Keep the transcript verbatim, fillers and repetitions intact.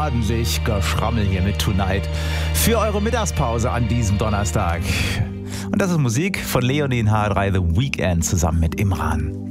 ordentlich Geschrammel hier mit Tonight für eure Mittagspause an diesem Donnerstag. Und das ist Musik von Leonie in H drei The Weekend zusammen mit Imran.